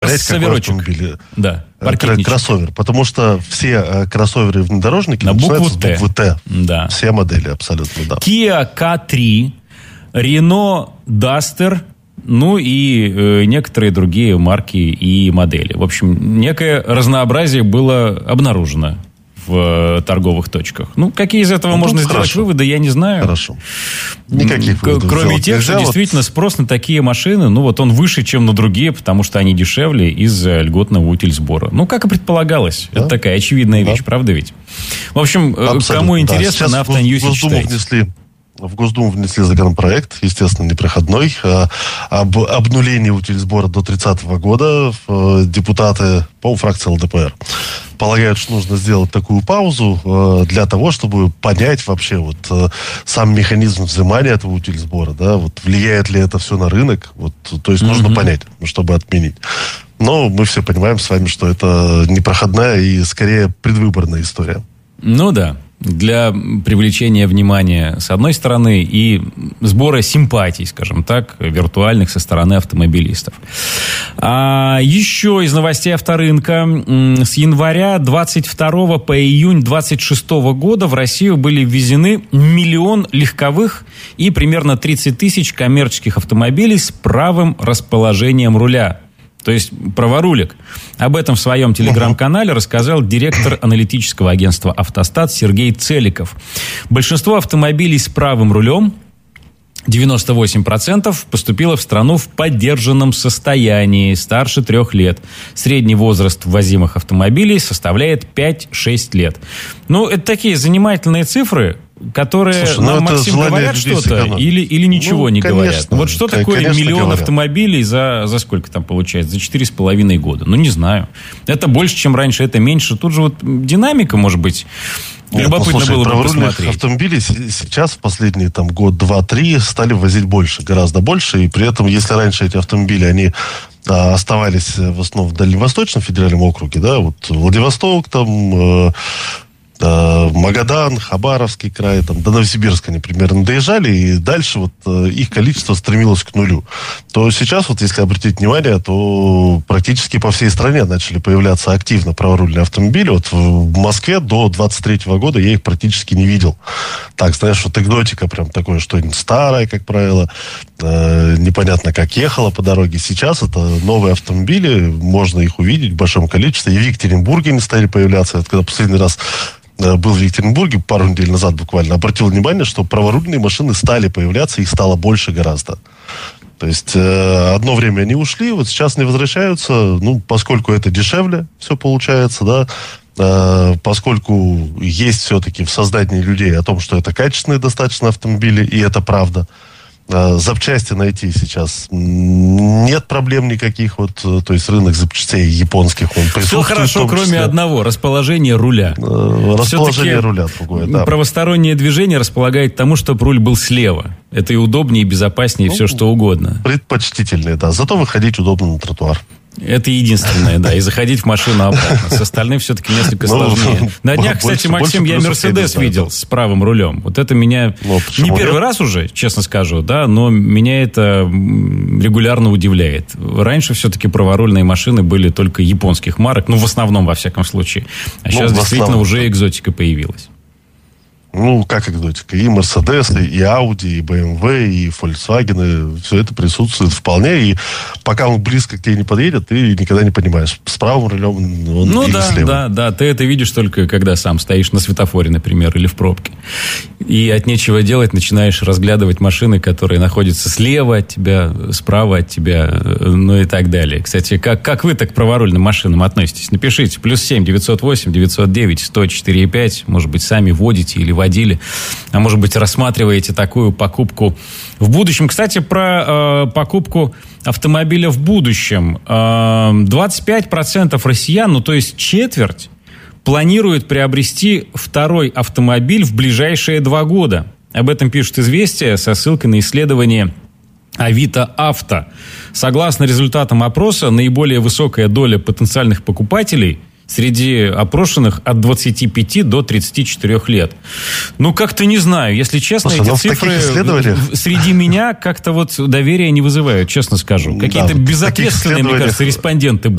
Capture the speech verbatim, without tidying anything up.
понять, какой автомобиль. Да, кроссовер. Потому что все кроссоверы и внедорожники на начинаются букву с буквы Т. Да. Все модели абсолютно, да. Kia кей три, Renault Duster, ну и э, некоторые другие марки и модели. В общем, некое разнообразие было обнаружено в э, торговых точках. Ну, какие из этого ну, можно сделать хорошо. выводы, я не знаю. Хорошо. Никаких выводов. Кроме тех, что действительно спрос на такие машины, ну вот он выше, чем на другие, потому что они дешевле из-за льготного утильсбора. Ну, как и предполагалось. Да? Это такая очевидная вещь, да. Правда ведь? В общем, абсолютно, кому интересно, да. на Автоньюзе читайте. Внесли... В Госдуму внесли законопроект, естественно, непроходной, об обнулении утильсбора до тридцатого года. Депутаты по фракции эл дэ пэ эр полагают, что нужно сделать такую паузу для того, чтобы понять вообще вот сам механизм взимания этого утильсбора, да, вот влияет ли это все на рынок, вот, то есть mm-hmm. нужно понять, чтобы отменить. Но мы все понимаем с вами, что это непроходная и скорее предвыборная история. Ну да. Для привлечения внимания, с одной стороны, и сбора симпатий, скажем так, виртуальных со стороны автомобилистов. А еще из новостей авторынка. С января двадцать второго по июнь двадцать шестого года в Россию были ввезены миллион легковых и примерно тридцать тысяч коммерческих автомобилей с правым расположением руля. То есть праворулик. Об этом в своем телеграм-канале рассказал директор аналитического агентства «Автостат» Сергей Целиков. Большинство автомобилей с правым рулем, девяносто восемь процентов, поступило в страну в поддержанном состоянии, старше трех лет. Средний возраст ввозимых автомобилей составляет пять-шесть лет. Ну, это такие занимательные цифры, которые Слушай, нам, Максим, говорят что-то или, или ничего ну, не конечно, говорят. Вот что такое миллион говорят. автомобилей за, за сколько там получается? За четыре с половиной года. Ну, не знаю. Это больше, чем раньше, это меньше. Тут же вот динамика, может быть, Нет, любопытно ну, слушай, было бы посмотреть. Автомобилей сейчас в последние там, год, два, три стали возить больше, гораздо больше. И при этом, если раньше эти автомобили, они а, оставались в основном в Дальневосточном федеральном округе, да, вот Владивосток там... Э, Магадан, Хабаровский край, там, до Новосибирска они примерно доезжали, и дальше вот э, их количество стремилось к нулю. То сейчас, вот если обратить внимание, то практически по всей стране начали появляться активно праворульные автомобили. Вот в Москве до двадцать третьего года я их практически не видел. Так, знаешь, вот экзотика прям такое, что-нибудь старое, как правило, э, непонятно как ехало по дороге. Сейчас это новые автомобили, можно их увидеть в большом количестве. И в Екатеринбурге они стали появляться. Это когда последний раз был в Екатеринбурге пару недель назад буквально, обратил внимание, что праворульные машины стали появляться, их стало больше гораздо. То есть э, одно время они ушли, вот сейчас они возвращаются, ну, поскольку это дешевле все получается, да, э, поскольку есть все-таки в сознании людей о том, что это качественные достаточно автомобили, и это правда. Запчасти найти сейчас нет проблем никаких, вот, то есть рынок запчастей японских, он присутствует. Все хорошо, кроме одного, расположение руля. Расположение Все-таки руля другое, да. Правостороннее движение располагает к тому, чтобы руль был слева. Это и удобнее, и безопаснее, ну, все что угодно. Предпочтительнее, да. Зато выходить удобно на тротуар. Это единственное, да, и заходить в машину обратно. С остальным все-таки несколько сложнее. На днях, кстати, Максим, я Мерседес видел с правым рулем. Вот это меня не первый раз уже, честно скажу, да, но меня это регулярно удивляет. Раньше все-таки праворульные машины были только японских марок, ну, в основном, во всяком случае. А сейчас действительно уже экзотика появилась. Ну, как экзотика. И Мерседес, и Ауди, и бэ эм вэ, и Volkswagen, все это присутствует вполне. И пока он близко к тебе не подъедет, ты никогда не понимаешь, с правым рулем он ну, или да, слева. да, да. Ты это видишь только, когда сам стоишь на светофоре, например, или в пробке. И от нечего делать начинаешь разглядывать машины, которые находятся слева от тебя, справа от тебя, ну и так далее. Кстати, как, как вы так к праворульным машинам относитесь? Напишите. Плюс семь девятьсот восемь девятьсот девять сто четыре пять. Может быть, сами водите или водили, а может быть, рассматриваете такую покупку в будущем. Кстати, про э, покупку автомобиля в будущем. Э, двадцать пять процентов россиян, ну то есть четверть, планируют приобрести второй автомобиль в ближайшие два года. Об этом пишет «Известия» со ссылкой на исследование Авито Авто. Согласно результатам опроса, наиболее высокая доля потенциальных покупателей среди опрошенных от двадцати пяти до тридцати четырёх лет. Ну, как-то не знаю. Если честно, Слушай, эти цифры исследованиях... среди меня как-то вот доверия не вызывают, честно скажу. Какие-то да, безответственные, мне кажется, респонденты